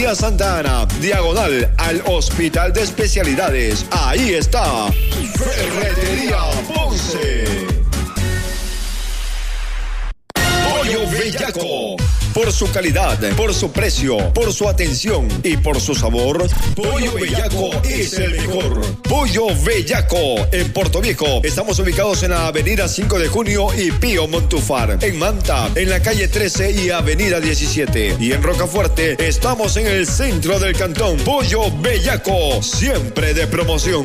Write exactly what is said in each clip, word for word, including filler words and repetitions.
Santa Ana, diagonal al Hospital de Especialidades. Ahí está Ferretería Ponce. Pollo Bellaco. Por su calidad, por su precio, por su atención y por su sabor, Pollo Bellaco es el mejor. Pollo Bellaco en Portoviejo. Estamos ubicados en la avenida cinco de junio y Pío Montúfar. En Manta, en la calle trece y avenida diecisiete. Y en Rocafuerte, estamos en el centro del cantón. Pollo Bellaco, siempre de promoción.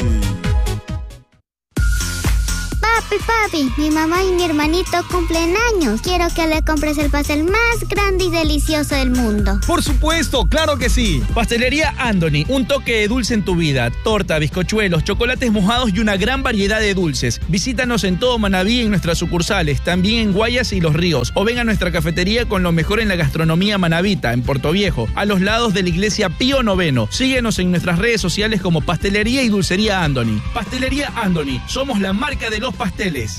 Papi, papi, mi mamá y mi hermanito cumplen años. Quiero que le compres el pastel más grande y delicioso del mundo. Por supuesto, claro que sí. Pastelería Andoni, un toque de dulce en tu vida. Torta, bizcochuelos, chocolates mojados y una gran variedad de dulces. Visítanos en todo Manabí en nuestras sucursales, también en Guayas y Los Ríos. O ven a nuestra cafetería con lo mejor en la gastronomía manabita, en Portoviejo, a los lados de la iglesia Pío Noveno. Síguenos en nuestras redes sociales como Pastelería y Dulcería Andoni. Pastelería Andoni, somos la marca de los pasteles.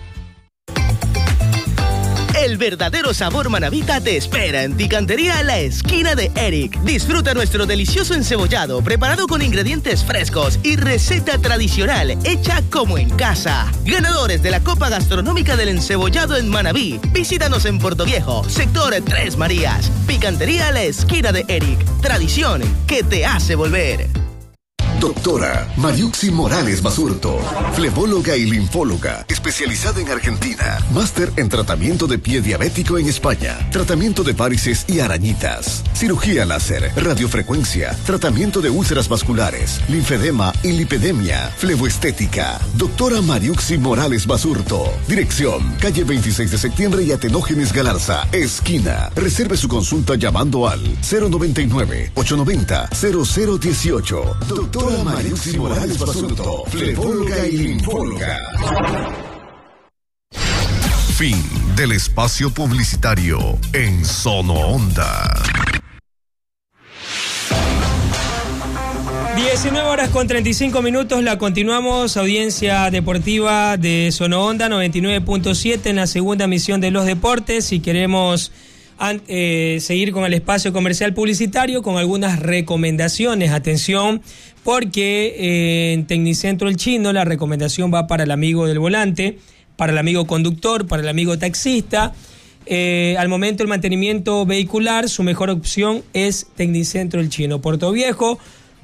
El verdadero sabor manabita te espera en Picantería La Esquina de Eric. Disfruta nuestro delicioso encebollado preparado con ingredientes frescos y receta tradicional hecha como en casa. Ganadores de la Copa Gastronómica del Encebollado en Manabí. Visítanos en Portoviejo, sector Tres Marías. Picantería La Esquina de Eric. Tradición que te hace volver. Doctora Mariuxi Morales Basurto, flebóloga y linfóloga, especializada en Argentina, máster en tratamiento de pie diabético en España, tratamiento de varices y arañitas, cirugía láser, radiofrecuencia, tratamiento de úlceras vasculares, linfedema y lipedemia, fleboestética. Doctora Mariuxi Morales Basurto, dirección, calle veintiséis de septiembre y Atenógenes Galarza, esquina. Reserve su consulta llamando al cero noventa y nueve, ochocientos noventa, cero cero dieciocho. Doctora Mariuxi Morales Basurto, flebóloga y linfóloga. Fin del espacio publicitario en Sono Onda. diecinueve horas con treinta y cinco minutos, la continuamos, audiencia deportiva de Sono Onda noventa y nueve punto siete en la segunda emisión de los deportes. Si queremos eh, seguir con el espacio comercial publicitario con algunas recomendaciones, atención, porque eh, en Tecnicentro El Chino la recomendación va para el amigo del volante, para el amigo conductor, para el amigo taxista. Eh, al momento del mantenimiento vehicular, su mejor opción es Tecnicentro El Chino. Portoviejo,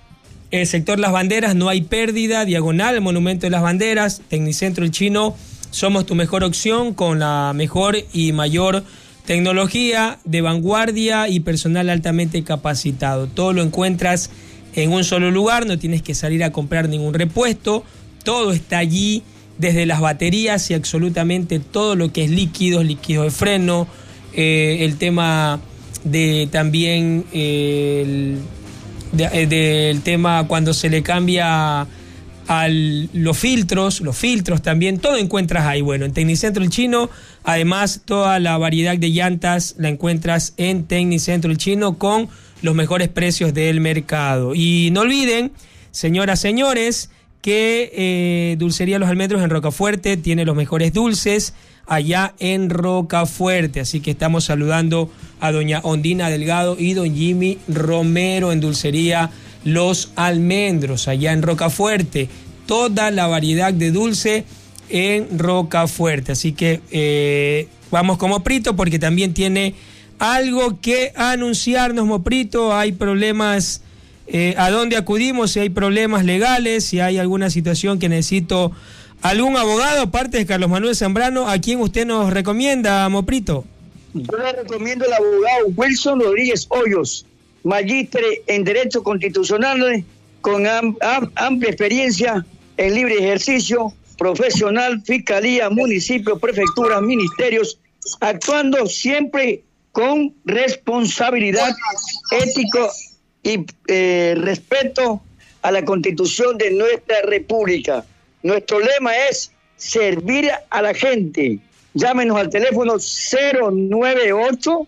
el sector Las Banderas, no hay pérdida, diagonal al Monumento de las Banderas. Tecnicentro El Chino, somos tu mejor opción con la mejor y mayor tecnología de vanguardia y personal altamente capacitado. Todo lo encuentras en un solo lugar, no tienes que salir a comprar ningún repuesto, todo está allí, desde las baterías y absolutamente todo lo que es líquidos, líquidos de freno, eh, el tema de también eh, el, de, eh, del tema cuando se le cambia a los filtros, los filtros también, todo encuentras ahí. Bueno, en Tecnicentro El Chino, además toda la variedad de llantas la encuentras en Tecnicentro El Chino con los mejores precios del mercado. Y no olviden, señoras, señores, que eh, Dulcería Los Almendros en Rocafuerte tiene los mejores dulces allá en Rocafuerte. Así que estamos saludando a doña Ondina Delgado y don Jimmy Romero en Dulcería Los Almendros allá en Rocafuerte. Toda la variedad de dulce en Rocafuerte. Así que eh, vamos con Moprito porque también tiene algo que anunciarnos, Moprito. Hay problemas, eh, ¿a dónde acudimos? Si hay problemas legales, si hay alguna situación que necesito algún abogado, aparte de Carlos Manuel Zambrano, ¿a quién usted nos recomienda, Moprito? Yo le recomiendo al abogado Wilson Rodríguez Hoyos, magíster en Derecho Constitucional, con am, am, amplia experiencia en libre ejercicio, profesional, fiscalía, municipios, prefecturas, ministerios, actuando siempre con responsabilidad, ético y eh, respeto a la Constitución de nuestra República. Nuestro lema es servir a la gente. Llámenos al teléfono cero nueve ocho,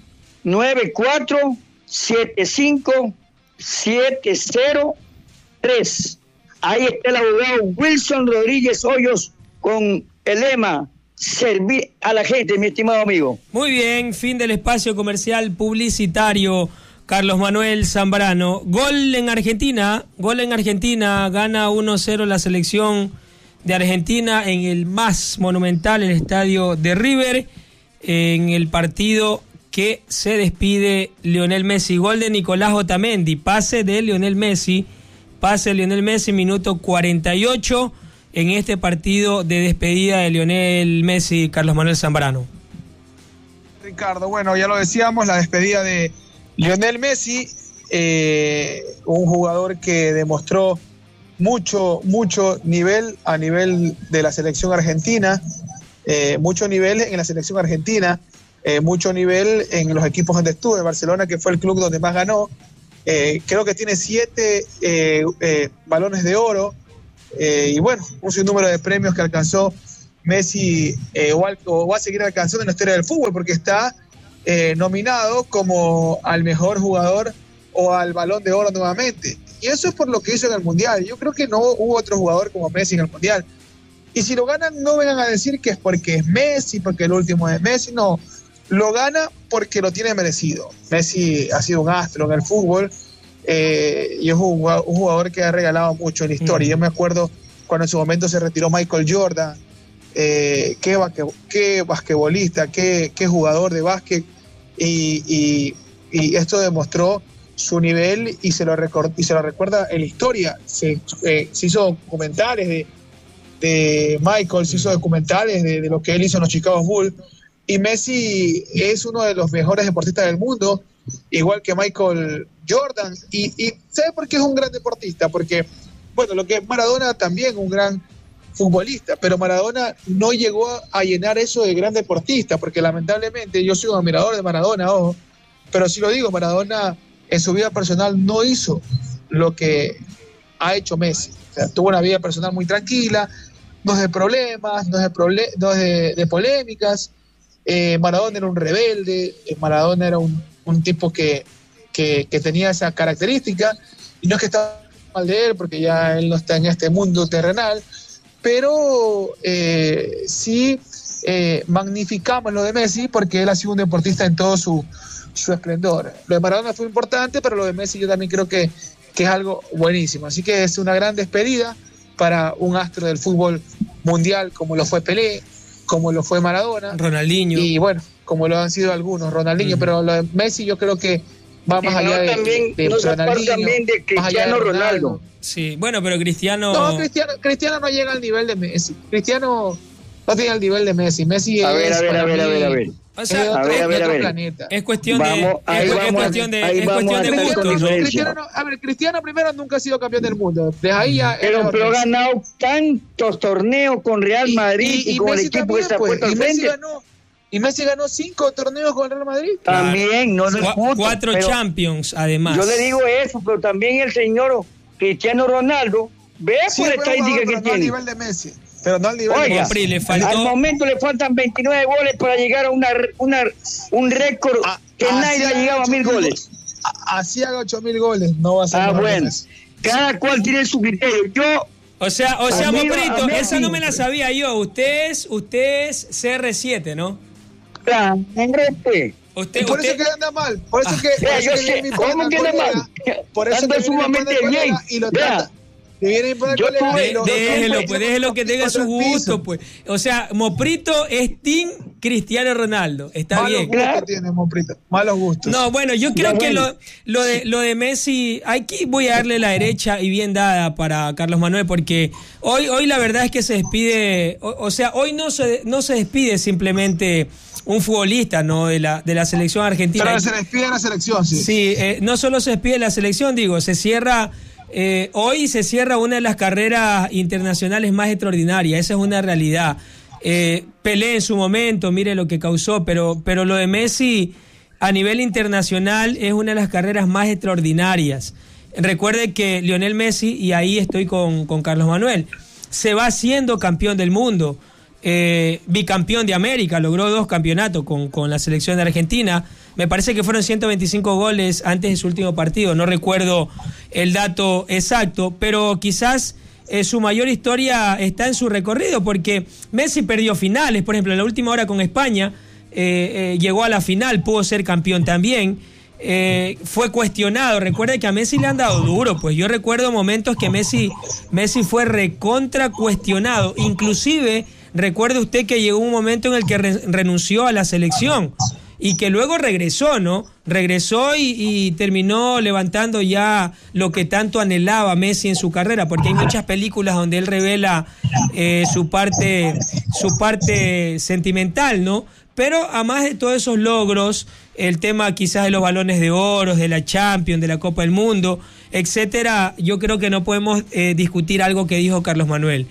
nueve cuatro siete cinco, siete cero tres. Ahí está el abogado Wilson Rodríguez Hoyos con el lema servir a la gente, mi estimado amigo. Muy bien, fin del espacio comercial publicitario. Carlos Manuel Zambrano. Gol en Argentina, gol en Argentina, gana uno cero la selección de Argentina en el más monumental, el estadio de River, en el partido que se despide Lionel Messi. Gol de Nicolás Otamendi, pase de Lionel Messi, pase de Lionel Messi, minuto cuarenta y ocho en este partido de despedida de Lionel Messi, Carlos Manuel Zambrano. Ricardo, bueno, ya lo decíamos, la despedida de Lionel Messi, eh, un jugador que demostró mucho, mucho nivel a nivel de la selección argentina, eh, mucho nivel en la selección argentina, eh, mucho nivel en los equipos donde estuvo, en Barcelona, que fue el club donde más ganó. Eh, creo que tiene siete eh, eh, balones de oro, eh, y bueno, un sinnúmero de premios que alcanzó Messi, eh, o, al, o va a seguir alcanzando en la historia del fútbol, porque está eh, nominado como al mejor jugador o al Balón de Oro nuevamente. Y eso es por lo que hizo en el Mundial. Yo creo que no hubo otro jugador como Messi en el Mundial. Y si lo ganan, no vengan a decir que es porque es Messi, porque el último es Messi. No, lo gana porque lo tiene merecido. Messi ha sido un astro en el fútbol, eh, y es un, un jugador que ha regalado mucho en la historia. Mm. Yo me acuerdo cuando en su momento se retiró Michael Jordan, eh, qué, basque, qué basquetbolista, qué, qué jugador de básquet, y, y, y esto demostró su nivel y se lo, record, y se lo recuerda en la historia. Se, eh, se hizo documentales de, de Michael, se hizo documentales de, de lo que él hizo en los Chicago Bulls, y Messi es uno de los mejores deportistas del mundo, igual que Michael Jordan. Y, y ¿sabe por qué es un gran deportista? Porque, bueno, lo que es Maradona también, un gran futbolista, pero Maradona no llegó a llenar eso de gran deportista, porque lamentablemente yo soy un admirador de Maradona, ojo, pero si lo digo, Maradona en su vida personal no hizo lo que ha hecho Messi. O sea, tuvo una vida personal muy tranquila, no es de problemas, no es de, proble- no es de, de polémicas. Eh, Maradona era un rebelde, eh, Maradona era un, un tipo que, que, que tenía esa característica, y no es que estaba mal de él, porque ya él no está en este mundo terrenal, pero eh, sí eh, magnificamos lo de Messi, porque él ha sido un deportista en todo su su esplendor. Lo de Maradona fue importante, pero lo de Messi yo también creo que, que es algo buenísimo. Así que es una gran despedida para un astro del fútbol mundial, como lo fue Pelé, como lo fue Maradona, Ronaldinho, y bueno, como lo han sido algunos, Ronaldinho, uh-huh. Pero lo de Messi yo creo que va más allá de, también, de, de Ronaldinho, también de Cristiano Ronaldo. Ronaldo. Sí, bueno, pero Cristiano... No, Cristiano, Cristiano no llega al nivel de Messi. Cristiano no tiene el nivel de Messi. Messi a es... Ver, a ver, a ver, a ver, a ver. O sea, a ver, a ver, a ver. Planeta. Es cuestión vamos, de es, es cuestión de es cuestión de gusto. Cristiano, no, a ver, Cristiano primero nunca ha sido campeón del mundo. De ahí ya pero, pero ha ganado tantos torneos con Real Madrid y, y, y, y con Messi el equipo también, que se ha puesto al frente. Ganó, y Messi ganó cinco torneos con el Real Madrid. También, no es justo. Cuatro Champions, además. Yo le digo eso, pero también el señor Cristiano Ronaldo, ve sí, por la estadística que tiene. No a nivel de Messi. Pero no al nivel Oiga, de Messi. Le faltó... Al momento le faltan veintinueve goles para llegar a una, una un récord ah, que nadie ha llegado a mil goles. Así haga ocho mil goles, no va a ser. Ah, bueno. Cada cual tiene su criterio. Yo. O sea, o sea, Moprito, esa no me la sabía yo. Usted es, usted es C R siete, ¿no? Claro, Usted, y por usted... eso que anda mal. Por eso ah, que. Vea, yo sé, ¿cómo que anda mal? Por eso anda que sumamente bien. Y lo trata. Yo de, déjelo, pues, déjelo que tenga su gusto, pues. O sea, Moprito es team Cristiano Ronaldo. Está Malos bien. Malos gustos tiene Moprito. Malos gustos. No, bueno, yo creo ya, que bueno. lo, lo, de, lo de Messi, aquí voy a darle la derecha y bien dada para Carlos Manuel, porque hoy, hoy la verdad es que se despide, o, o sea, hoy no se, no se despide simplemente un futbolista, ¿no? De la, de la selección argentina. Pero se despide la selección, sí. Sí, eh, no solo se despide la selección, digo, se cierra... Eh, hoy se cierra una de las carreras internacionales más extraordinarias, esa es una realidad. Eh, Pelé en su momento, mire lo que causó, pero, pero lo de Messi a nivel internacional es una de las carreras más extraordinarias. Recuerde que Lionel Messi, y ahí estoy con, con Carlos Manuel, se va siendo campeón del mundo, eh, bicampeón de América, logró dos campeonatos con, con la selección de Argentina. Me parece que fueron ciento veinticinco goles antes de su último partido, no recuerdo el dato exacto, pero quizás eh, su mayor historia está en su recorrido, porque Messi perdió finales, por ejemplo, en la última hora con España, eh, eh, llegó a la final, pudo ser campeón también, eh, fue cuestionado. Recuerde que a Messi le han dado duro, pues yo recuerdo momentos que Messi, Messi fue recontra cuestionado. Inclusive, recuerde usted que llegó un momento en el que re- renunció a la selección y que luego regresó, ¿no? Regresó y, y terminó levantando ya lo que tanto anhelaba Messi en su carrera, porque hay muchas películas donde él revela eh, su parte, su parte sentimental, ¿no? Pero además de todos esos logros, el tema quizás de los balones de oro, de la Champions, de la Copa del Mundo, etcétera, yo creo que no podemos eh, discutir algo que dijo Carlos Manuel.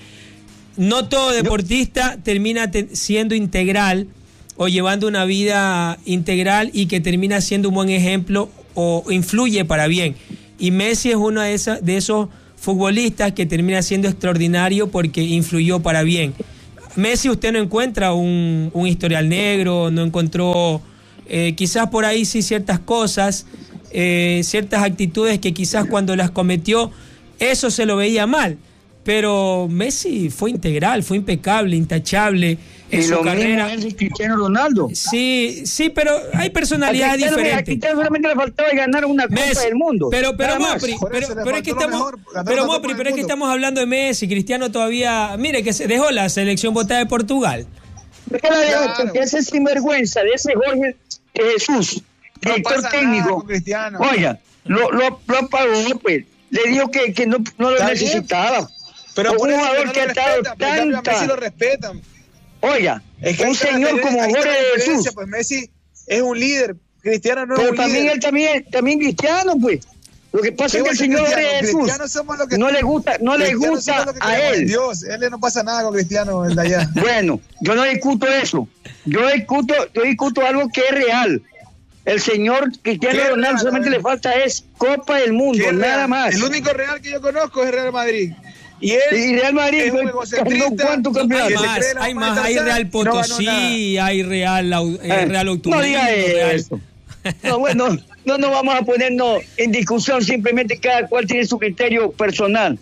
No todo deportista termina te- siendo integral o llevando una vida integral y que termina siendo un buen ejemplo o influye para bien. Y Messi es uno de, esas, de esos futbolistas que termina siendo extraordinario porque influyó para bien. Messi usted no encuentra un, un historial negro, no encontró eh, quizás por ahí sí ciertas cosas, eh, ciertas actitudes que quizás cuando las cometió eso se lo veía mal. Pero Messi fue integral, fue impecable, intachable en y su lo carrera. mismo es Cristiano Ronaldo. Sí, sí, pero hay personalidades A Cristiano- diferentes. A Cristiano solamente le faltaba ganar una Copa Messi, del Mundo. Pero, pero, nada más. Mopri, Por pero, eso le pero es que faltó lo estamos, mejor, ganar pero una Mopri, Copa pero es del que Mundo. estamos hablando de Messi. Cristiano todavía, mire que se dejó la selección votada de Portugal. Déjala de Claro. porque ese sinvergüenza de ese Jorge de Jesús, No director pasa nada técnico, con Cristiano. oiga, lo, lo, lo apagó, pues, le dijo que, que no, no lo Está necesitaba. Pero Un por eso que jugador no que lo ha estado respetan, pero en cambio a tanta- Messi lo respetan. Oiga, Es que ahí un está la señor diferencia, como ahí está Jorge la de diferencia, Jesús, pues Messi es un líder, Cristiano no es pero un también líder. él también, también cristiano, pues. Lo que pasa es que el Sí, señor bueno, Jorge de Cristiano, Jesús Cristiano somos lo que- no le gusta, no le Cristiano gusta somos lo que a creemos en él. Dios, él no pasa nada con Cristiano, el de allá. Bueno, yo no discuto eso. Yo discuto, yo discuto algo que es real. El señor Cristiano ¿Qué es Ronaldo real? solamente A ver. le falta es Copa del Mundo, ¿Qué nada real? más. El único real que yo conozco es Real Madrid. Y él Y Real Madrid es un ganó egocentrista. cuántos Hay campeonatos. que se más, cree la hay mamá más, de hay Tarzán Real y no ganó Potosí, hay Real, Au- eh, Eh, Real no Automovilismo, diga Real- eso. No, bueno, no nos vamos a ponernos en discusión, simplemente cada cual tiene su criterio personal.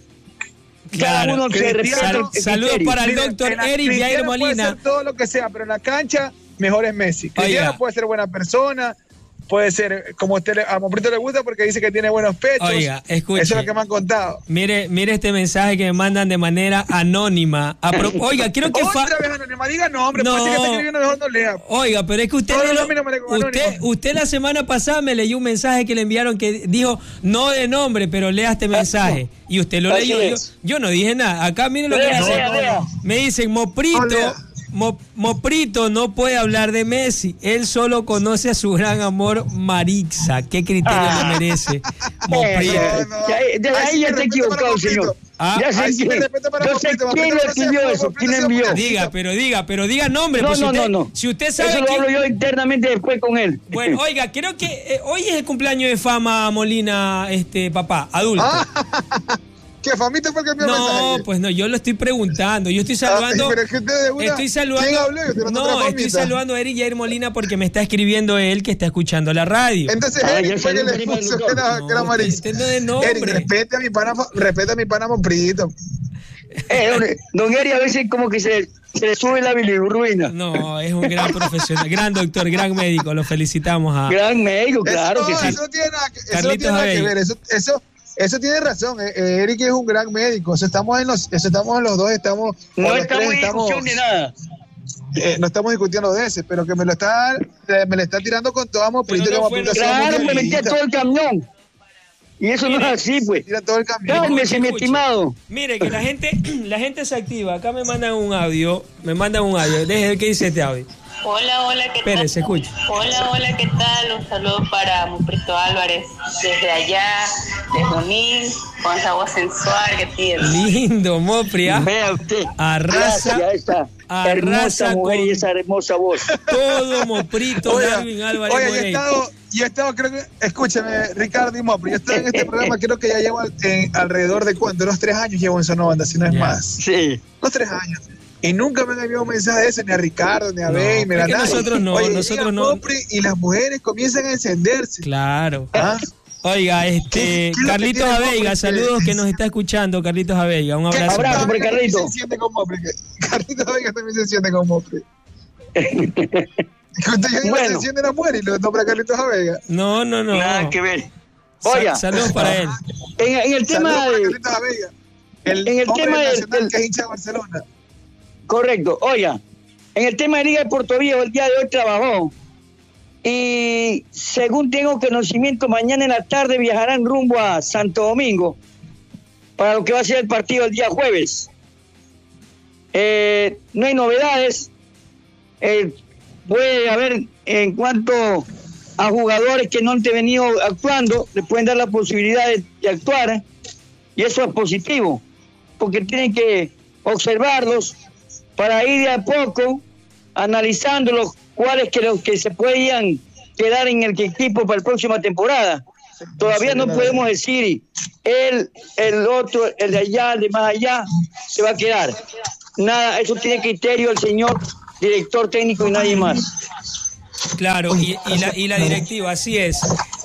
Cada Claro. uno se Cristiano- respeta el- el Saludos criterio. para el Mira, doctor en la- Eric Cristiano Jair puede Molina. ser todo lo que sea, pero en la cancha mejor es Messi. Cristiano Oiga. puede ser buena persona, puede ser como a usted le- a Moprito le gusta porque dice que tiene buenos pechos. Oiga, escuche. Eso es lo que me han contado. Mire, mire este mensaje que me mandan de manera anónima. A pro- Oiga, quiero que fa- Otra vez anónima, diga nombre, No. puede ser que esté escribiendo mejor no lea. Oiga, pero es que usted, No, no, le- no, mira, me le- usted, anónimo. usted la semana pasada me leyó un mensaje que le enviaron que dijo no de nombre, pero lea este mensaje. Y usted lo Así leyó. Yo, es. yo no dije nada. Acá miren lo que Lea, me dicen. lea, lea. Me dicen, Moprito, No lea. Mo- Moprito no puede hablar de Messi. Él solo conoce a su gran amor Marixa. ¿Qué criterio Ah. le merece? Eh, Moprito. No, no. ya- de Ahí ahí sí ya me te respeto equivocado, para Moprito. señor. Ah, Ya sé ahí sí me quién- respeto para yo sé Moprito, Moprito quién no lo sea escribió como eso, Moprito quién sea envió. como- Diga, pero diga, pero diga nombre. No, pues si no, usted, no, no. Si usted sabe Eso lo quién- hablo yo internamente después con él. Bueno, oiga, creo que eh, hoy es el cumpleaños de Fama Molina, este papá, adulto. Ah, ¿qué famita fue el que envió no, mensaje? pues no, yo lo estoy preguntando. Yo estoy saludando. Ah, pero es que usted de una- estoy saludando. ¿Quién habló? Yo estoy no, otra estoy famita. saludando a Eric Jair Molina porque me está escribiendo él que está escuchando la radio. Entonces Ah, Eric ya fue que salió le prima puso del que era, No, que era Marix. usted no de nombre. Eric, respete a mi pana, respete a mi pana Moprito. Eh, hombre, don Eri a veces como que se, se le sube la bilirruina. No, es un gran profesional, gran doctor, gran médico. Lo felicitamos a. Gran médico, claro eso, que sí. eso no tiene nada que, eso no Carlitos tiene nada que Abey. ver. Eso, eso, eso tiene razón. eh, eh, Eric es un gran médico. Eso estamos en los, eso estamos en los dos, estamos. o No los estamos tres en discusión de nada. eh, no estamos discutiendo de ese, pero que me lo está, eh, me lo está tirando con todo Moprito. Pero no que fue Moprito lo- sea Claro, me mundialista. metí a todo el camión. Y eso no es así, pues. Tira todo el camión. Cálmese, mi Escuche. estimado. Mire, que la gente, la gente se activa. Acá me mandan un audio. Me mandan un audio. Deje ver qué dice este audio. Hola, hola, ¿qué Espere, tal? se escucha. Hola, hola, ¿qué tal? Un saludo para Moprito Álvarez, desde allá, de Junín, con esa voz sensual que tiene. Lindo, Mopria. Vea usted. Arrasa. Gracias a esta arrasa hermosa mujer con- y esa hermosa voz. Todo Moprito, Oiga, Darwin Álvarez oiga, yo he Moreira. estado, yo he estado, creo que, escúcheme, Ricardo y Mopri, yo he estado en este programa, creo que ya llevo en, alrededor de cuánto, unos tres años llevo en Sonobanda, si no es Ya. más. Sí. Unos tres años. Y nunca me han enviado un mensaje de ese, ni a Ricardo, ni a No, Bey, ni es a que nadie. nosotros no, Oye, nosotros llega no. Mopri y las mujeres comienzan a encenderse. Claro. ¿Ah? Oiga, ¿Qué- este, qué es lo que Carlitos tiene Aveiga, Mopri? saludos que nos está escuchando, Carlitos Aveiga, un ¿Qué- abrazo. Abrazo por ¿Qué Carlito. se enciende con Mopri? Que- Carlito Vega también se enciende con Mopri. Cuando yo digo Bueno. sesión de la muerte y lo nombra Carlitos Avega. No, no, no. Nada que ver. Sa- Oiga, saludos para él. en, en el tema Saludos para de, Carlitos Avega, el en el hombre tema del- nacional del- que es hincha de Barcelona. correcto, oiga, en el tema de Liga de Puerto Viejo el día de hoy trabajó y según tengo conocimiento mañana en la tarde viajarán rumbo a Santo Domingo para lo que va a ser el partido el día jueves. Eh, no hay novedades, eh, puede haber en cuanto a jugadores que no han venido actuando, le pueden dar la posibilidad de, de actuar y eso es positivo porque tienen que observarlos para ir de a poco analizándolos cuáles que los que se podían quedar en el equipo para la próxima temporada. Todavía no podemos decir él, el otro, el de allá, el de más allá se va a quedar. Nada, eso tiene criterio el señor director técnico y nadie más. Claro, y, y, la, y la directiva, así es.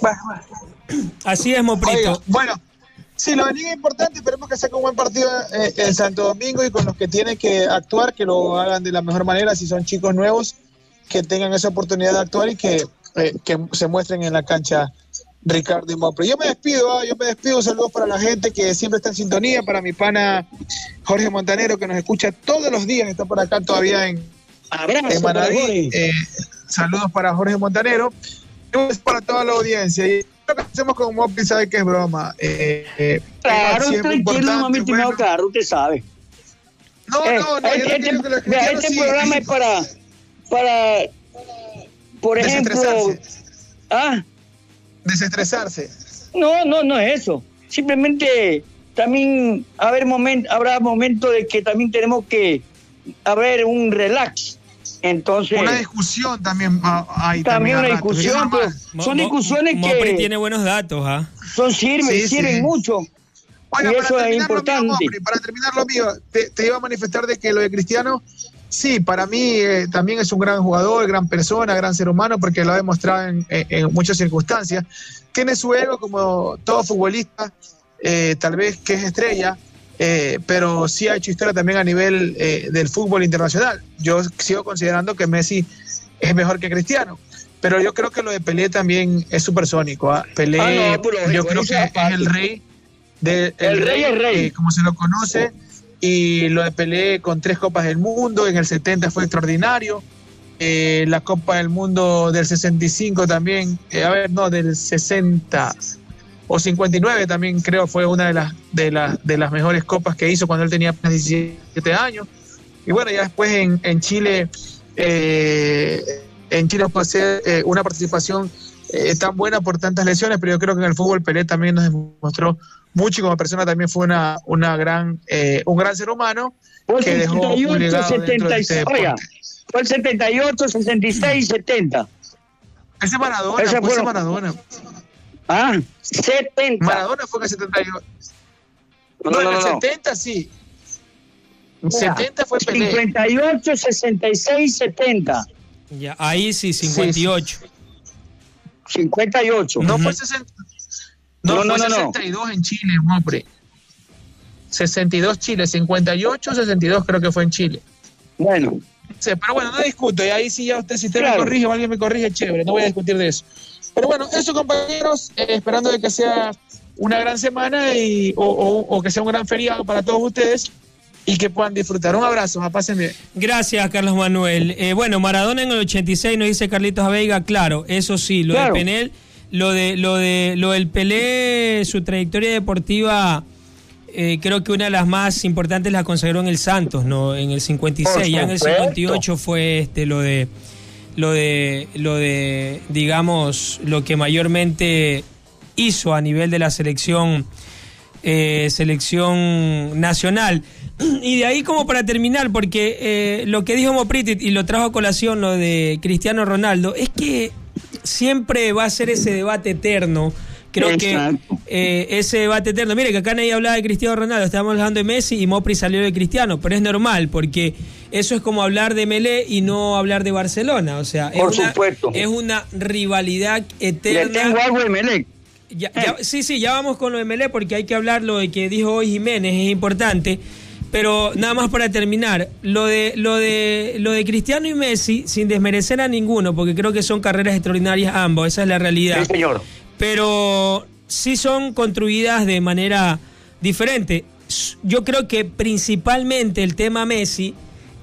Así es, Moprito. Oiga, bueno, sí, lo de Liga es importante, esperemos que saque un buen partido eh, en Santo Domingo y con los que tienen que actuar, que lo hagan de la mejor manera, si son chicos nuevos, que tengan esa oportunidad de actuar y que, eh, que se muestren en la cancha Ricardo y Mopri. Yo me despido, ah, yo me despido, saludos para la gente que siempre está en sintonía, para mi pana Jorge Montanero, que nos escucha todos los días, está por acá todavía en, en Manaví. Eh, saludos para Jorge Montanero, y para toda la audiencia. Y lo que hacemos con Mopri sabe que es broma. Eh, eh, Claro, siempre tranquilo, importante, mami, estimado bueno. Carlos, usted sabe. No, Eh, no, no, yo este, no quiero que lo este- vea, cristianos este sí- programa es para, para, por ejemplo, Desestresarse. ah, desestresarse. no, no, no es eso. Simplemente también haber moment, habrá momentos de que también tenemos que haber un relax. Entonces, Una discusión también ah, hay también a una ratos, y es discusión, normal. pero son discusiones Mopri que tiene buenos datos, ¿ah? son sirven, Sí, sirven sí. mucho. Oiga, y para eso es terminar lo mío, importante. Mopri, para terminar lo mío, te, te iba a manifestar de que lo de Cristiano, sí, para mí eh, también es un gran jugador, gran persona, gran ser humano, porque lo ha demostrado en, en- en muchas circunstancias. Tiene su ego como todo futbolista, eh, tal vez que es estrella, eh, pero sí ha hecho historia también a nivel eh, del fútbol internacional. Yo sigo considerando que Messi es mejor que Cristiano, pero yo creo que lo de Pelé también es supersónico. ¿ah? Pelé, Ah, no, pues, lógico, yo creo eso que es es aparte. el rey de, El rey es rey. eh, como se lo conoce, y lo de Pelé con tres copas del mundo, en el setenta fue extraordinario, eh, la Copa del Mundo del sesenta y cinco también, eh, a ver, no, del sesenta o cincuenta y nueve también creo fue una de las, de, las de las mejores copas que hizo cuando él tenía apenas diecisiete años, y bueno, ya después en, en Chile, eh, en Chile fue hacer eh, una participación eh, tan buena por tantas lesiones, pero yo creo que en el fútbol Pelé también nos demostró mucho y como persona también fue una, una gran, eh, un gran ser humano Fue que dejó un legado dentro de este deporte. oiga, fue el setenta y ocho, sesenta y seis, setenta. Ese Maradona, Ese fue ese fueron- Maradona. Ah, setenta. Maradona fue en el setenta y ocho. No, No, no, en el no, no. setenta sí. O sea, setenta fue Pelé. cincuenta y ocho, sesenta y seis, setenta. Ya, ahí sí, cincuenta y ocho. cincuenta y ocho. No Ujú. fue sesenta. No, No, no, fue no, no. sesenta y dos en Chile, hombre. sesenta y dos Chile, cincuenta y ocho, sesenta y dos creo que fue en Chile. Bueno, Sí, pero bueno, no discuto, y ahí sí ya usted, si usted Claro. me corrige o alguien me corrige, chévere, no voy a discutir de eso. Pero bueno, eso compañeros, eh, esperando de que sea una gran semana y, o, o- o que sea un gran feriado para todos ustedes y que puedan disfrutar. Un abrazo, pasen bien. Gracias, Carlos Manuel. Eh, bueno, Maradona en el ochenta y seis, nos dice Carlitos Aveiga, claro, eso sí, lo Claro. de Penel, lo de, lo de, lo del Pelé, su trayectoria deportiva, eh, creo que una de las más importantes la consagró en el Santos, ¿no? En el cincuenta y seis, Por ya en el supuesto. cincuenta y ocho fue este lo de, lo de, lo de, digamos, lo que mayormente hizo a nivel de la selección, eh, selección nacional. Y de ahí como para terminar, porque eh, lo que dijo Mopritit y lo trajo a colación, lo de Cristiano Ronaldo, es que siempre va a ser ese debate eterno. Creo Exacto. que eh, ese debate eterno, mire que acá nadie hablaba de Cristiano Ronaldo, estábamos hablando de Messi y Mopri salió de Cristiano, pero es normal porque eso es como hablar de Melé y no hablar de Barcelona, o sea, es, Por una, supuesto. es una rivalidad le eterna. tengo algo de Melec. Ya- ya- sí, sí, ya vamos con lo de Melé porque hay que hablar lo de que dijo hoy Jiménez, es importante, pero nada más para terminar, lo de lo de lo de Cristiano y Messi, sin desmerecer a ninguno, porque creo que son carreras extraordinarias ambos, esa es la realidad. Sí, señor. Pero sí son construidas de manera diferente. Yo creo que principalmente el tema Messi,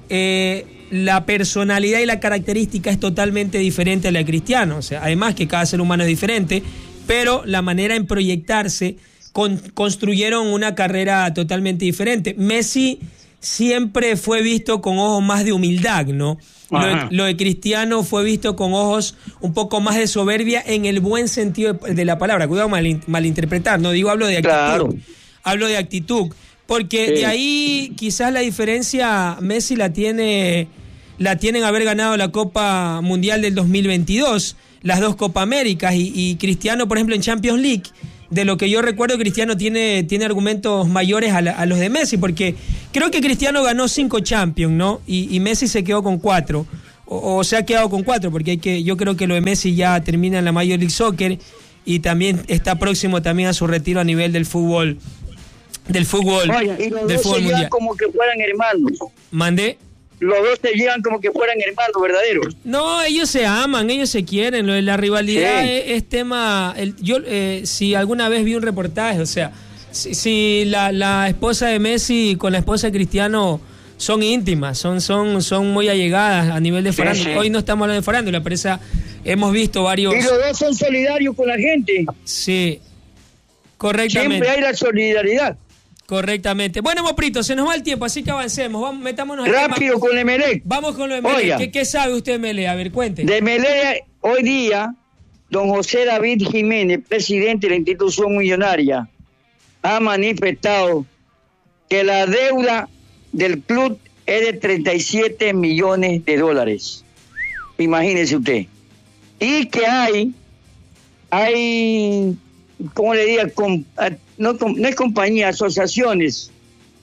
eh, la personalidad y la característica es totalmente diferente a la de Cristiano. O sea, además que cada ser humano es diferente, pero la manera en proyectarse con, construyeron una carrera totalmente diferente. Messi siempre fue visto con ojos más de humildad, ¿no? Lo de, lo de Cristiano fue visto con ojos un poco más de soberbia en el buen sentido de, de la palabra. Cuidado mal, malinterpretar, no digo, hablo de actitud. Claro. Hablo de actitud. Porque sí. De ahí quizás la diferencia Messi la tiene la tienen haber ganado la Copa Mundial del dos mil veintidós, las dos Copa Américas, y, y Cristiano, por ejemplo, en Champions League, de lo que yo recuerdo, Cristiano tiene, tiene argumentos mayores a, la, a los de Messi, porque creo que Cristiano ganó cinco Champions, ¿no? Y, y Messi se quedó con cuatro, o, o se ha quedado con cuatro, porque hay que, yo creo que lo de Messi ya termina en la Major League Soccer, y también está próximo también a su retiro a nivel del fútbol, del fútbol, Oye, y los del dos fútbol se mundial. llevan como que fueran hermanos. ¿Mandé? Los dos se llevan como que fueran hermanos verdaderos. No, ellos se aman, ellos se quieren. Lo de la rivalidad Sí. es, es tema. El, yo, eh, si alguna vez vi un reportaje, o sea, si, si la, la esposa de Messi con la esposa de Cristiano son íntimas, son, son, son muy allegadas a nivel de Sí, farándula. sí. Hoy no estamos hablando de farándula, pero esa, hemos visto varios. Y los dos son solidarios con la gente. Sí, correctamente. Siempre hay la solidaridad. Correctamente. Bueno, Moprito, se nos va el tiempo, así que avancemos. Vamos, metámonos Rápido tema. con Emelec. Vamos con lo de Emelec. ¿Qué, ¿Qué sabe usted de Emelec? A ver, cuente. De Emelec, hoy día, don José David Jiménez, presidente de la institución millonaria, ha manifestado que la deuda del club es de treinta y siete millones de dólares. Imagínese usted. Y que hay, hay, ¿cómo le diga? Com, no, no es compañía, asociaciones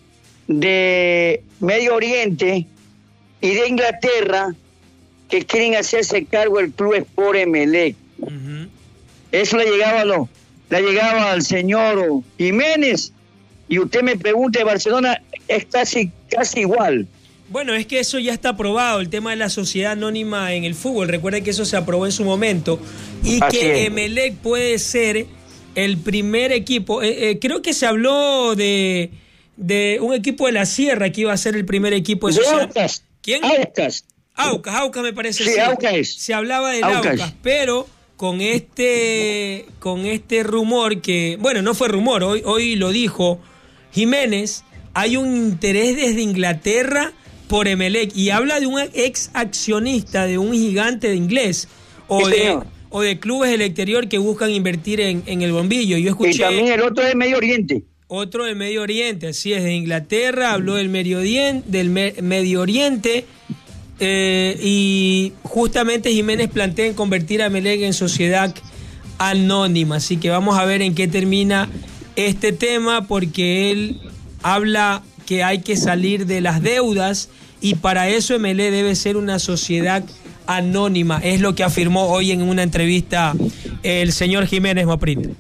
de Medio Oriente y de Inglaterra que quieren hacerse cargo del club Sport Emelec. Uh-huh. Eso le llegaba, lo, le llegaba al señor Jiménez, y usted me pregunta de Barcelona, es casi, casi igual. Bueno, es que eso ya está aprobado, el tema de la sociedad anónima en el fútbol. Recuerden que eso se aprobó en su momento y Así que es. Emelec puede ser el primer equipo. Eh, eh, creo que se habló de, de un equipo de la Sierra que iba a ser el primer equipo de, de sociedad. Aucas. ¿Quién? Aucas. Aucas, Aucas me parece. Sí, Aucas. Se hablaba del Aucas. Aucas, pero con este, con este rumor que, bueno, no fue rumor, hoy, hoy lo dijo Jiménez, hay un interés desde Inglaterra por Emelec, y habla de un ex accionista de un gigante de inglés o sí, de o de clubes del exterior que buscan invertir en, en el bombillo. Yo escuché, y también el otro de Medio Oriente. Otro del Medio Oriente, así es, de Inglaterra, habló del Medio Oriente, del Me, Medio Oriente eh, y justamente Jiménez plantea en convertir a Emelec en sociedad anónima. Así que vamos a ver en qué termina este tema, porque él habla que hay que salir de las deudas y para eso Emelec debe ser una sociedad anónima. Es lo que afirmó hoy en una entrevista el señor Jiménez Moprito.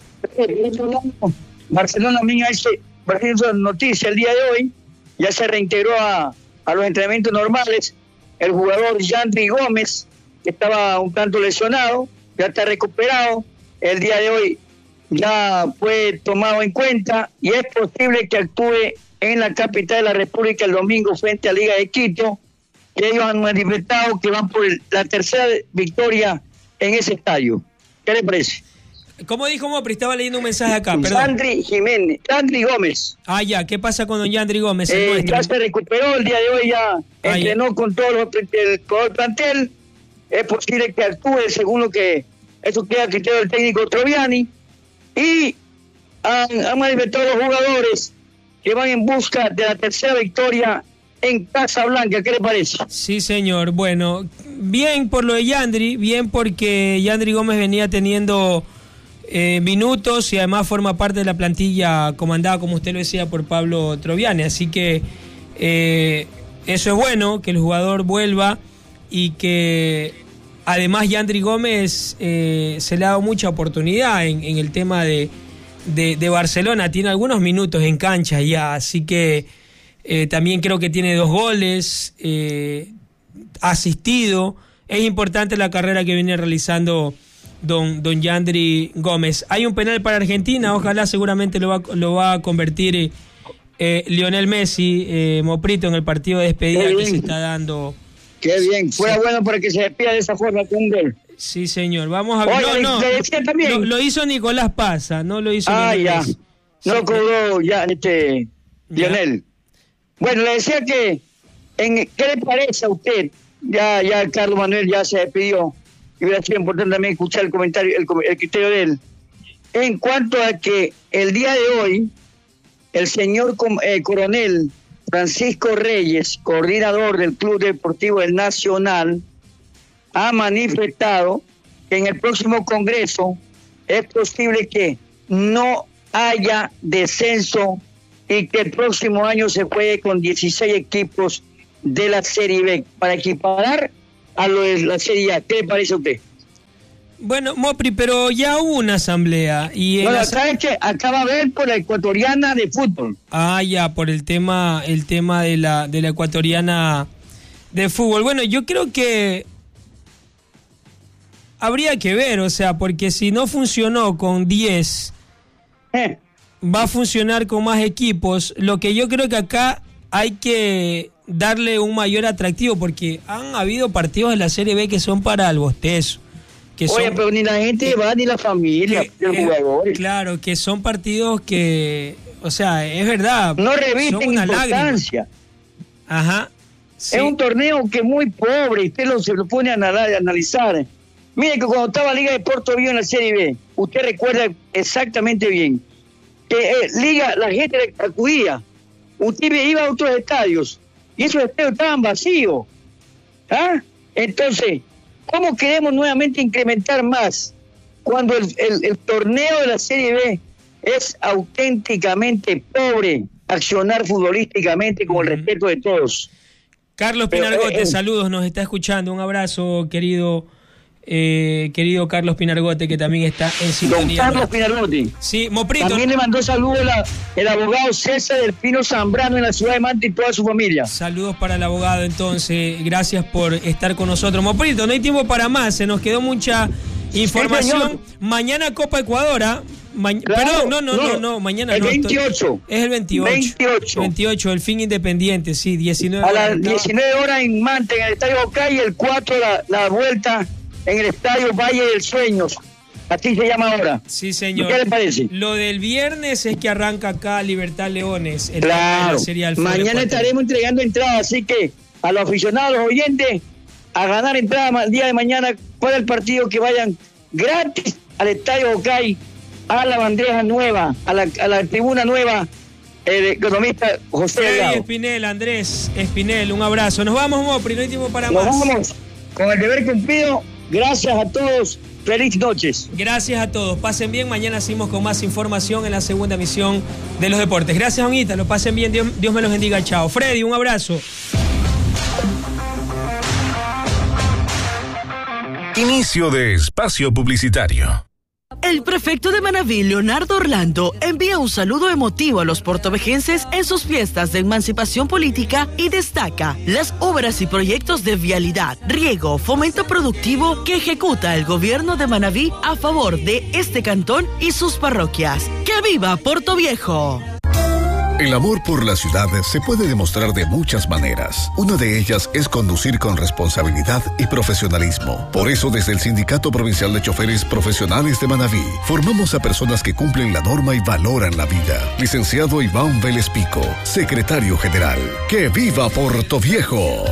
Barcelona también ha hecho noticia el día de hoy, ya se reintegró a, a los entrenamientos normales. El jugador Yandri Gómez, que estaba un tanto lesionado, ya está recuperado. El día de hoy ya fue tomado en cuenta y es posible que actúe en la capital de la República el domingo frente a Liga de Quito, que ellos han manifestado que van por el, la tercera victoria en ese estadio. ¿Qué le parece? ¿Cómo dijo Mopri? Estaba leyendo un mensaje acá, perdón. Yandri Jiménez, Yandri Gómez. Ah, ya, ¿qué pasa con don Yandri Gómez? Eh, ya se recuperó, el día de hoy ya ah, entrenó ya. con todo, los, el, todo el plantel. Es posible que actúe según lo que eso queda a criterio del técnico Troviani. Y han, han manifestado los jugadores que van en busca de la tercera victoria en Casablanca. ¿Qué le parece? Sí, señor. Bueno, bien por lo de Yandri, bien porque Yandri Gómez venía teniendo eh, minutos y además forma parte de la plantilla comandada, como usted lo decía, por Pablo Troviani. Así que eh, eso es bueno, que el jugador vuelva y que además Yandri Gómez eh, se le ha dado mucha oportunidad en, en el tema de, de, de Barcelona. Tiene algunos minutos en cancha ya, así que eh, también creo que tiene dos goles, eh, asistido. Es importante la carrera que viene realizando don, don Yandri Gómez. Hay un penal para Argentina, ojalá seguramente lo va, lo va a convertir eh, Lionel Messi, eh, Moprito, en el partido de despedida que se está dando. Qué bien, fue sí. bueno para que se despida de esa forma con un gol. Sí, señor, vamos a ver. Oye, no, no, lo, lo hizo Nicolás Paza, no lo hizo Ah, Lionel ya, Messi. no lo cobró ya este Lionel. Bueno, le decía que, en, ¿qué le parece a usted? Ya, ya Carlos Manuel ya se despidió. Y hubiera sido importante también escuchar el comentario, el, el criterio de él. En cuanto a que el día de hoy, el señor eh, coronel Francisco Reyes, coordinador del Club Deportivo del Nacional, ha manifestado que en el próximo Congreso es posible que no haya descenso y que el próximo año se juegue con dieciséis equipos de la Serie B para equiparar a lo de la Serie A. ¿Qué le parece a usted? Bueno, Mopri, pero ya hubo una asamblea y bueno, la... ¿sabes qué? Acaba de ver por la ecuatoriana de fútbol. Ah, ya, por el tema, el tema de la de la ecuatoriana de fútbol. Bueno, yo creo que habría que ver, o sea, porque si no funcionó con diez, eh. va a funcionar con más equipos. Lo que yo creo que acá hay que darle un mayor atractivo, porque han habido partidos de la Serie B que son para el bostezo. Que Oye, son, pero ni la gente va, ni la familia, que, los eh, jugadores. Claro, que son partidos que, o sea, es verdad. No revisten importancia. Lágrima. Ajá. Sí. Es un torneo que es muy pobre, y usted lo, se lo pone a analizar. Mire que cuando estaba Liga de Porto Vivo en la Serie B, usted recuerda exactamente bien, que eh, Liga, la gente acudía, usted iba a otros estadios, y esos estadios estaban vacíos. ¿Ah? Entonces, ¿cómo queremos nuevamente incrementar más cuando el, el, el torneo de la Serie B es auténticamente pobre, accionar futbolísticamente con el respeto de todos? Carlos Pinargote, eh, eh, saludos, nos está escuchando. Un abrazo, querido eh, querido Carlos Pinargote, que también está en sintonía. Don Carlos Pinargote. Sí, Moprito. También le mandó saludos la, el abogado César del Pino Zambrano en la ciudad de Manta y toda su familia. Saludos para el abogado, entonces. Gracias por estar con nosotros. Moprito, no hay tiempo para más, se nos quedó mucha información. Sí, mañana Copa Ecuador, ¿ah? Ma- claro, Perdón, no, no, no, no, no, mañana el no. veintiocho. Estoy, es el veintiocho. veintiocho. veintiocho, el fin independiente, sí, diecinueve. A las diecinueve horas en Manta, en el Estadio Ocay, y el cuatro la, la vuelta en el Estadio Valle del Sueños. Así se llama ahora. Sí, señor. ¿Qué le parece? Lo del viernes es que arranca acá Libertad Leones. El claro. Serie Mañana estaremos entregando entradas, así que a los aficionados, los oyentes, a ganar entrada el día de mañana para el partido, que vayan gratis al Estadio Ocay, a la bandeja nueva, a la, a la tribuna nueva, el economista José Delgado. Espinel, Andrés Espinel, un abrazo. Nos vamos, Mopri, no hay tiempo para Nos más. Nos vamos con el deber cumplido. Gracias a todos. Feliz noches. Gracias a todos. Pasen bien. Mañana seguimos con más información en la segunda emisión de los deportes. Gracias, Juanita. Lo pasen bien. Dios, Dios me los bendiga. Chao. Freddy, un abrazo. Inicio de espacio publicitario. El prefecto de Manabí, Leonardo Orlando, envía un saludo emotivo a los portovejenses en sus fiestas de emancipación política y destaca las obras y proyectos de vialidad, riego, fomento productivo que ejecuta el gobierno de Manabí a favor de este cantón y sus parroquias. ¡Que viva Puerto Viejo! El amor por la ciudad se puede demostrar de muchas maneras. Una de ellas es conducir con responsabilidad y profesionalismo. Por eso, desde el Sindicato Provincial de Choferes Profesionales de Manabí, formamos a personas que cumplen la norma y valoran la vida. Licenciado Iván Vélez Pico, Secretario General. ¡Que viva Puerto Viejo!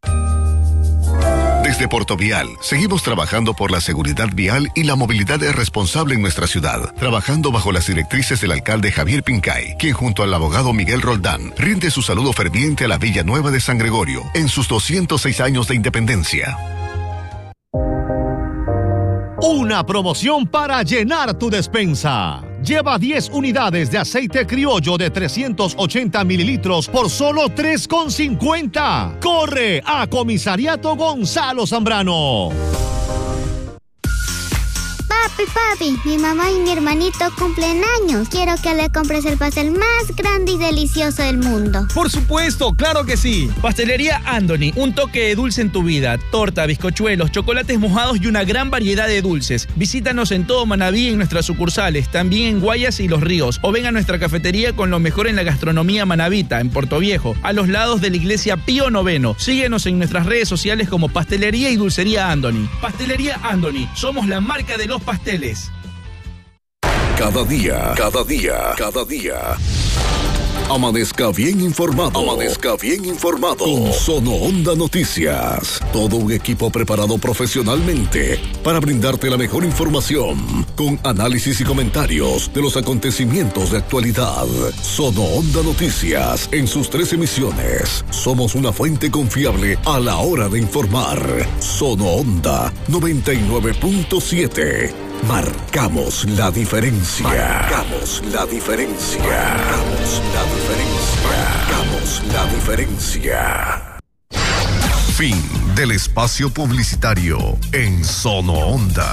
Desde Portovial, seguimos trabajando por la seguridad vial y la movilidad responsable en nuestra ciudad, trabajando bajo las directrices del alcalde Javier Pincay, quien junto al abogado Miguel Roldán rinde su saludo ferviente a la Villa Nueva de San Gregorio en sus doscientos seis años de independencia. Una promoción para llenar tu despensa. Lleva diez unidades de aceite criollo de trescientos ochenta mililitros por solo tres con cincuenta. ¡Corre a Comisariato Gonzalo Zambrano! Papi, papi, mi mamá y mi hermanito cumplen años. Quiero que le compres el pastel más grande y delicioso del mundo. Por supuesto, claro que sí. Pastelería Andoni, un toque de dulce en tu vida. Torta, bizcochuelos, chocolates mojados y una gran variedad de dulces. Visítanos en todo Manabí en nuestras sucursales, también en Guayas y Los Ríos. O ven a nuestra cafetería con lo mejor en la gastronomía manabita, en Puerto Viejo, a los lados de la iglesia Pío Noveno. Síguenos en nuestras redes sociales como Pastelería y Dulcería Andoni. Pastelería Andoni, somos la marca de los pasteles. Cada día, cada día, cada día. Amanezca bien informado. Amanezca bien informado. Con Sono Onda Noticias. Todo un equipo preparado profesionalmente para brindarte la mejor información, con análisis y comentarios de los acontecimientos de actualidad. Sono Onda Noticias, en sus tres emisiones. Somos una fuente confiable a la hora de informar. Sono Onda noventa y nueve punto siete. Marcamos la diferencia. Marcamos la diferencia. Marcamos la diferencia. Marcamos la diferencia. Fin del espacio publicitario en Sono Onda.